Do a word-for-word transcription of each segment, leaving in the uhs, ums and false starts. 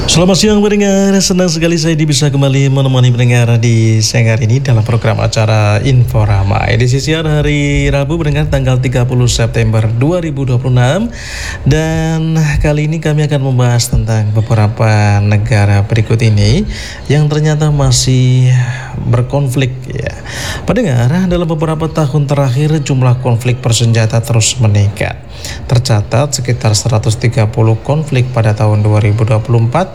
Selamat siang pendengar, senang sekali saya bisa kembali menemani pendengar di siang hari ini dalam program acara Inforama edisi siang hari Rabu pendengar tanggal tiga puluh September dua ribu dua puluh enam. Dan kali ini kami akan membahas tentang beberapa negara berikut ini yang ternyata masih berkonflik ya. Pendengar, dalam beberapa tahun terakhir jumlah konflik bersenjata terus meningkat. Tercatat sekitar seratus tiga puluh konflik pada tahun dua ribu dua puluh empat,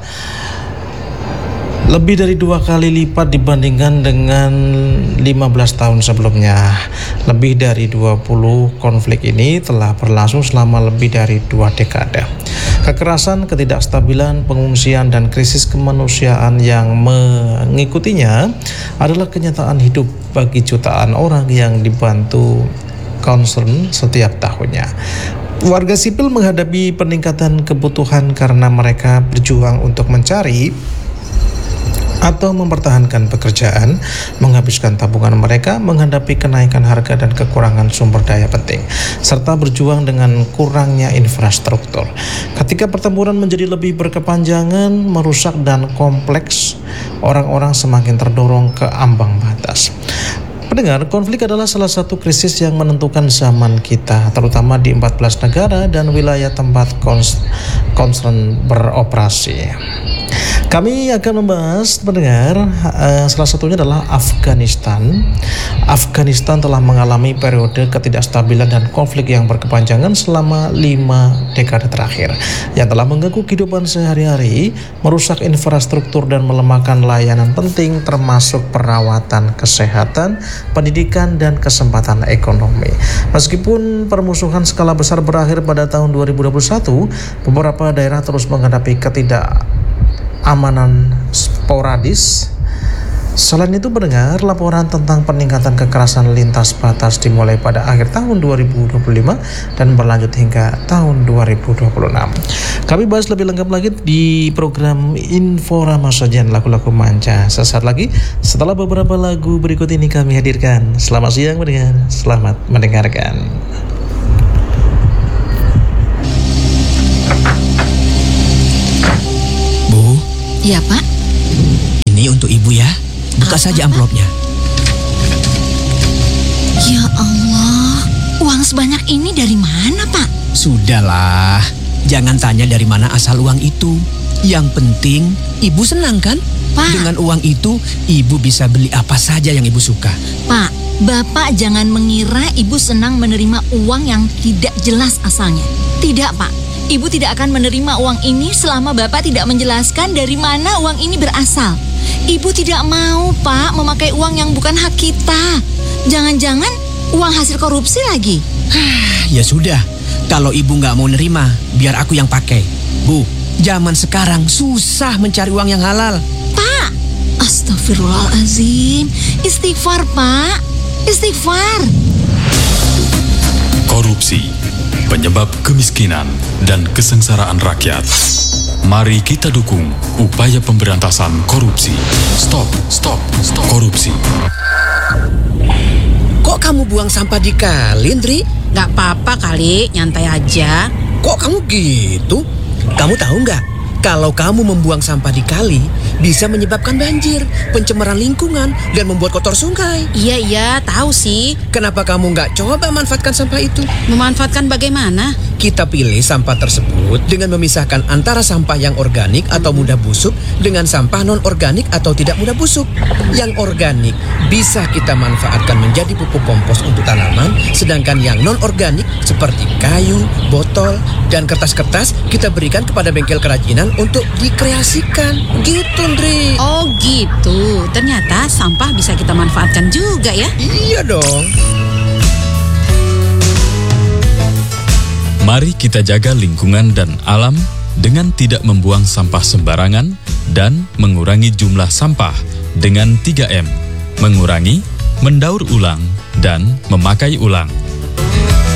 lebih dari dua kali lipat dibandingkan dengan lima belas tahun sebelumnya. Lebih dari dua puluh konflik ini telah berlangsung selama lebih dari dua dekade. Kekerasan, ketidakstabilan, pengungsian, dan krisis kemanusiaan yang mengikutinya adalah kenyataan hidup bagi jutaan orang yang dibantu concern setiap tahunnya. Warga sipil menghadapi peningkatan kebutuhan karena mereka berjuang untuk mencari atau mempertahankan pekerjaan, menghabiskan tabungan mereka, menghadapi kenaikan harga dan kekurangan sumber daya penting, serta berjuang dengan kurangnya infrastruktur. Ketika pertempuran menjadi lebih berkepanjangan, merusak dan kompleks, orang-orang semakin terdorong ke ambang batas. Pendengar, konflik adalah salah satu krisis yang menentukan zaman kita, terutama di empat belas negara dan wilayah tempat concern beroperasi. Kami akan membahas, pendengar, uh, salah satunya adalah Afghanistan. Afghanistan telah mengalami periode ketidakstabilan dan konflik yang berkepanjangan selama lima dekade terakhir, yang telah mengganggu kehidupan sehari-hari, merusak infrastruktur dan melemahkan layanan penting termasuk perawatan kesehatan, pendidikan, dan kesempatan ekonomi. Meskipun permusuhan skala besar berakhir pada tahun dua ribu dua puluh satu, beberapa daerah terus menghadapi ketidakamanan sporadis. Selain itu, pendengar, laporan tentang peningkatan kekerasan lintas batas dimulai pada akhir tahun dua ribu dua puluh lima dan berlanjut hingga tahun dua ribu dua puluh enam. Kami bahas lebih lengkap lagi di program Inforama Sajian Lagu-Lagu Manja sesaat lagi setelah beberapa lagu berikut ini kami hadirkan. Selamat siang pendengar, selamat mendengarkan. Bu. Iya, Pak. Ini untuk Ibu ya. Buka Apa, saja amplopnya. Ya Allah, uang sebanyak ini dari mana, Pak? Sudahlah, jangan tanya dari mana asal uang itu. Yang penting Ibu senang kan? Pak. Dengan uang itu Ibu bisa beli apa saja yang Ibu suka. Pak, Bapak jangan mengira Ibu senang menerima uang yang tidak jelas asalnya. Tidak, Pak. Ibu tidak akan menerima uang ini selama Bapak tidak menjelaskan dari mana uang ini berasal. Ibu tidak mau, Pak, memakai uang yang bukan hak kita. Jangan-jangan uang hasil korupsi lagi. Ya sudah, kalau Ibu nggak mau nerima, biar aku yang pakai. Bu, zaman sekarang susah mencari uang yang halal. Pak, astagfirullahaladzim. Istighfar, Pak. Istighfar. Korupsi, penyebab kemiskinan dan kesengsaraan rakyat. Mari kita dukung upaya pemberantasan korupsi. Stop, stop, stop korupsi. Kok kamu buang sampah di kali, Indri? Gak apa-apa kali, nyantai aja. Kok kamu gitu? Kamu tahu nggak? Kalau kamu membuang sampah di kali, bisa menyebabkan banjir, pencemaran lingkungan, dan membuat kotor sungai. Iya, iya, tahu sih. Kenapa kamu nggak coba manfaatkan sampah itu? Memanfaatkan bagaimana? Kita pilih sampah tersebut dengan memisahkan antara sampah yang organik atau mudah busuk dengan sampah non-organik atau tidak mudah busuk. Yang organik bisa kita manfaatkan menjadi pupuk kompos untuk tanaman, sedangkan yang non-organik seperti kayu, botol, dan kertas-kertas kita berikan kepada bengkel kerajinan untuk dikreasikan. Gitu, Ndri. Oh gitu, ternyata sampah bisa kita manfaatkan juga ya? Iya dong. Mari kita jaga lingkungan dan alam dengan tidak membuang sampah sembarangan dan mengurangi jumlah sampah dengan tiga M. Mengurangi, mendaur ulang, dan memakai ulang.